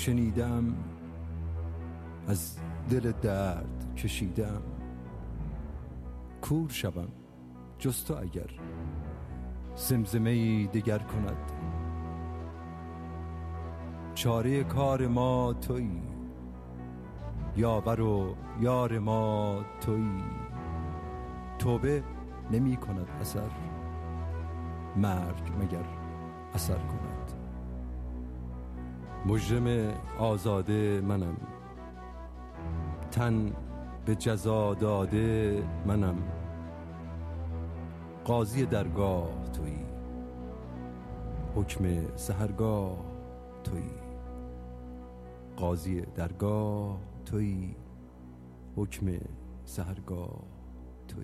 شنیدم از دل درد کشیدم، کور شوم جز تو اگر زمزمه‌ای دگر کند. چاره کار ما تویی، یاور و یار ما تویی. توبه نمی کند اثر، مرگ مگر اثر کند. مجرم آزاده منم، تن به جزا داده منم. قاضی درگاه تویی، حکم سحرگاه تویی. قاضی درگاه تویی، حکم سحرگاه